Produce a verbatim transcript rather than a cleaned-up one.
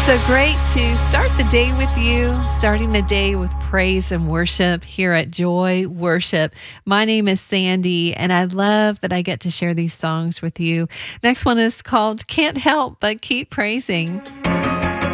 So great to start the day with you, starting the day with praise and worship here at Joy Worship. My name is Sandy, and I love that I get to share these songs with you. Next one is called Can't Help But Keep Praising.